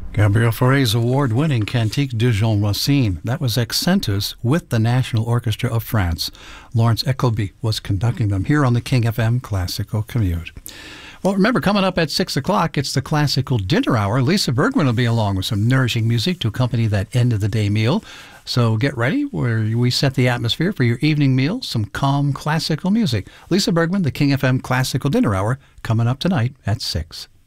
Gabriel Fauré's award-winning Cantique de Jean Racine. That was Accentus with the National Orchestra of France. Lawrence Eckelby was conducting them here on the King FM Classical Commute. Well, remember, coming up at 6 o'clock, it's the Classical Dinner Hour. Lisa Bergman will be along with some nourishing music to accompany that end-of-the-day meal. So get ready, where we set the atmosphere for your evening meal, some calm classical music. Lisa Bergman, the King FM Classical Dinner Hour, coming up tonight at 6.